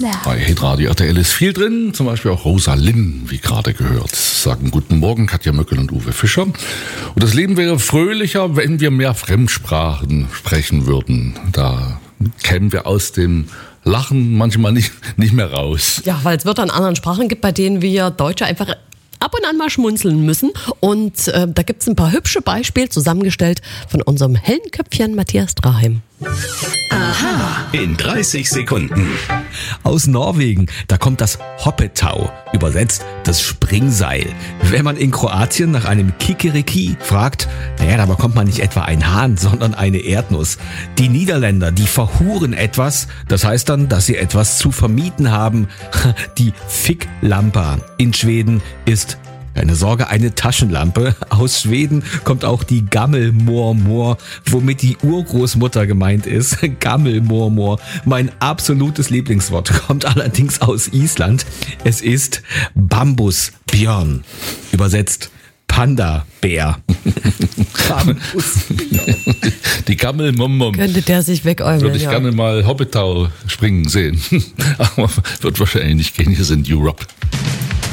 Bei Hitradio RTL ist viel drin, zum Beispiel auch Rosa Linn, wie gerade gehört. Sagen guten Morgen Katja Möckel und Uwe Fischer. Und das Leben wäre fröhlicher, wenn wir mehr Fremdsprachen sprechen würden. Da kämen wir aus dem Lachen manchmal nicht mehr raus. Ja, weil es Wörter in anderen Sprachen gibt, bei denen wir Deutsche einfach ab und an mal schmunzeln müssen. Und da gibt es ein paar hübsche Beispiele zusammengestellt von unserem hellen Köpfchen Matthias Draheim. Aha, in 30 Sekunden. Aus Norwegen, da kommt das Hoppetau, übersetzt das Springseil. Wenn man in Kroatien nach einem Kikeriki fragt, da bekommt man nicht etwa einen Hahn, sondern eine Erdnuss. Die Niederländer, die verhuren etwas, das heißt dann, dass sie etwas zu vermieten haben. Die Ficklampa in Schweden ist keine Sorge, eine Taschenlampe. Aus Schweden kommt auch die Gammelmormor, womit die Urgroßmutter gemeint ist. Gammelmormor, mein absolutes Lieblingswort, kommt allerdings aus Island. Es ist Bambusbjörn, übersetzt Panda-Bär. Die Gammelmom. Könnte der sich wegäumeln, würde ich gerne mal Hoppetau springen sehen. Aber wird wahrscheinlich nicht gehen, hier sind Europe.